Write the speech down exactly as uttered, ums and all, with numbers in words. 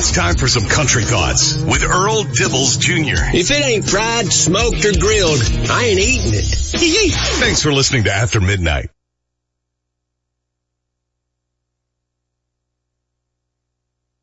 It's time for some country thoughts with Earl Dibbles Junior If it ain't fried, smoked, or grilled, I ain't eating it. Thanks for listening to After Midnight.